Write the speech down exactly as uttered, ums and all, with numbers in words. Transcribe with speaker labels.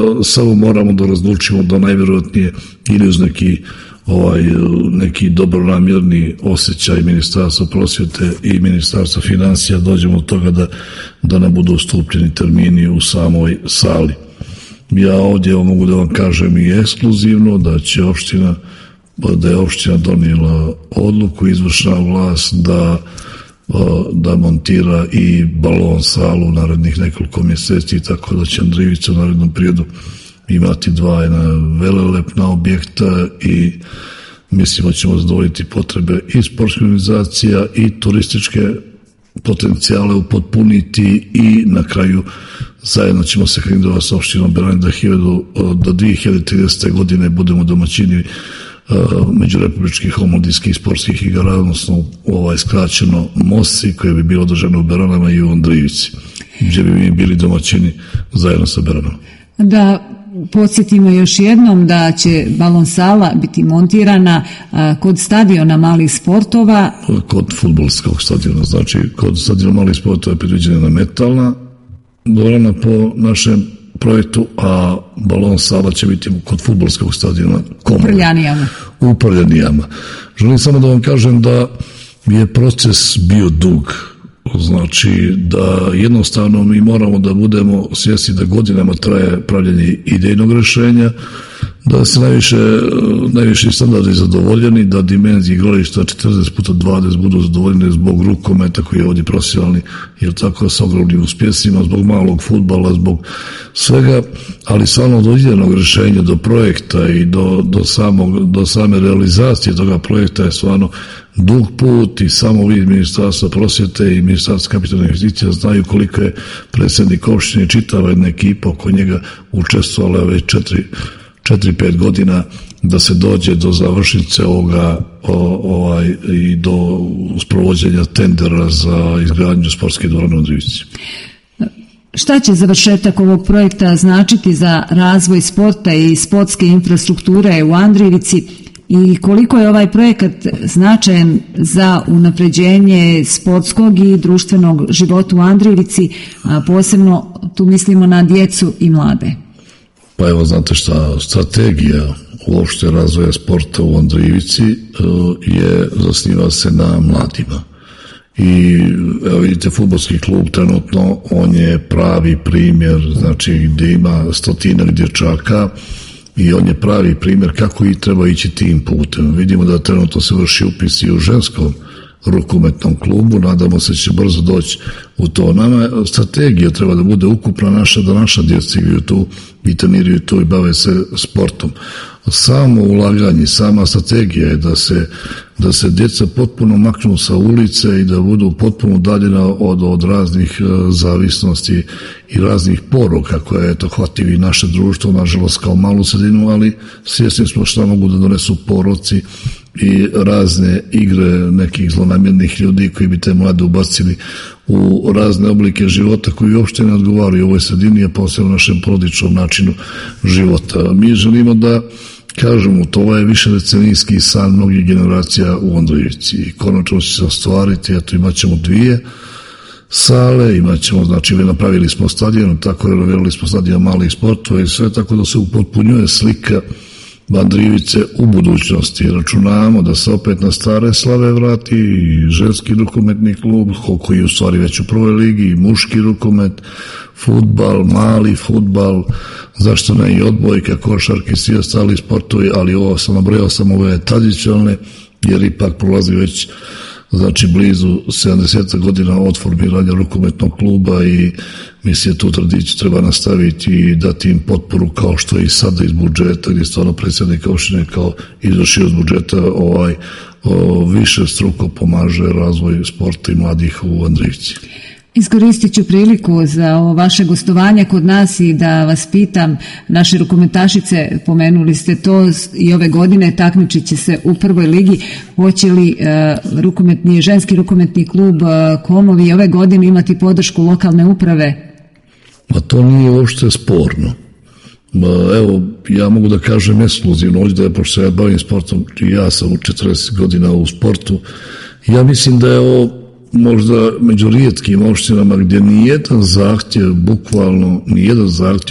Speaker 1: samo moramo da razlučimo da najvjerojatnije ili uz neki ovaj, neki dobronamjerni osjećaj Ministarstva prosvjete i Ministarstva financija dođemo od toga da, da nam budu ustupljeni termini u samoj sali. Ja ovdje mogu da vam kažem i ekskluzivno da će opština, da je opština donijela odluku, izvršna vlast da da montira i balon salu u narednih nekoliko mjeseci, tako da će Andrijevica u narednom periodu imati dva jedna velelepna objekta i mislimo ćemo zadovoljiti potrebe i sportskih organizacija i turističke potencijale upotpuniti i na kraju zajedno ćemo se kandidovati s opštinom Beronac da do dvije hiljade tridesete. godine budemo domaćini međurepubličkih omladinskih sportskih igara, odnosno ovaj skraćeno MOSI, koje bi bilo održano u Beranama i u Andrijevici, gdje bi mi bili domaćini zajedno sa Beranama.
Speaker 2: Da podsjetimo još jednom da će balon sala biti montirana kod stadiona malih sportova.
Speaker 1: Kod fudbalskog stadiona, znači kod stadiona malih sportova je predviđena metalna dvorana po našem projektu, a balon sala će biti kod fudbalskog stadiona
Speaker 2: u Prljanijama.
Speaker 1: U Prljanijama. Želim samo da vam kažem da je proces bio dug, znači da jednostavno mi moramo da budemo svjesni da godinama traje pravljenje idejnog rješenja, da se najviše, najviše standardi zadovoljeni, da dimenzije igrališta četrdeset puta dvadeset budu zadovoljene zbog rukometa koji je ovdje profesionalni, jer tako s ogromnim uspjesima, zbog malog fudbala, zbog svega, ali samo do idejnog rješenja, do projekta i do, do, samog, do same realizacije toga projekta je stvarno dug put i samo vi Ministarstva prosvjete i Ministarstva kapitalnih investicija znaju koliko je predsjednik opštine i čitava jedna ekipa oko njega učestvovala već četiri četiri pet godina da se dođe do završnice ovoga o, ovaj, i do sprovođenja tendera za izgradnju sportske dvorane u Andrijevici.
Speaker 2: Šta će završetak ovog projekta značiti za razvoj sporta i sportske infrastrukture u Andrijevici i koliko je ovaj projekat značajan za unapređenje sportskog i društvenog života u Andrijevici, a posebno tu mislimo na djecu i mlade?
Speaker 1: Pa evo, znate šta, strategija uopšte razvoja sporta u Andrijevici je zasniva se na mladima. I evo vidite, fudbalski klub trenutno, on je pravi primjer, znači gdje ima stotinak dječaka i on je pravi primjer kako i treba ići tim putem. Vidimo da trenutno se vrši upis i u ženskom rukometnom klubu, nadamo se će brzo doći u to. Nama strategija treba da bude ukupna naša, da naša djeca igraju tu i treniraju tu i bave se sportom. Samo ulaganje, sama strategija je da se, da se djeca potpuno maknu sa ulice i da budu potpuno udaljena od, od raznih zavisnosti i raznih poruka koje to hvativi i naše društvo, nažalost kao malu sredinu, ali svjesni smo šta mogu da donesu poroci i razne igre nekih zlonamjernih ljudi koji bi te mlade ubacili u razne oblike života koji uopšte ne odgovaraju ovoj sredini, a posebno našem porodičnom načinu života. Mi želimo da kažemo, to je više decenijski san mnogih generacija u Andrijevici i konačno će se ostvariti, eto imat ćemo dvije sale, imat ćemo, znači napravili smo stadion, tako renovirali smo stadion malih sportova i sve, tako da se upotpunjuje slika Andrijevice u budućnosti. Računamo da se opet na stare slave vrati i ženski rukometni klub, koji je u stvari već u prvoj ligi, i muški rukomet, fudbal, mali fudbal, zašto ne i odbojka, košarke, svi ostali sportovi, ali ovo sam nabrojao sam ove tradicionalne, jer ipak prolazi već znači blizu sedamdeset godina od formiranja rukometnog kluba i mislim da tu tradiciju treba nastaviti i dati im potporu kao što je i sada iz budžeta, gdje stvarno predsjednik opštine kao izvršioc budžeta ovaj, o, više struko pomaže razvoj sporta i mladih u Andrijevici.
Speaker 2: Iskoristit ću priliku za ovo vaše gostovanje kod nas i da vas pitam, naše rukometašice, pomenuli ste to, i ove godine takmičit će se u prvoj ligi, hoće li uh, rukometni, ženski rukometni klub uh, Komovi ove godine imati podršku lokalne uprave?
Speaker 1: Ma to nije uopšte sporno. Ma, evo, ja mogu da kažem ekskluzivno ovdje, da je, pošto ja bavim sportom, i ja sam u četrdeset godina u sportu, ja mislim da je ovo možda među rijetkim opštinama gdje nijedan zahtjev, bukvalno nijedan zahtjev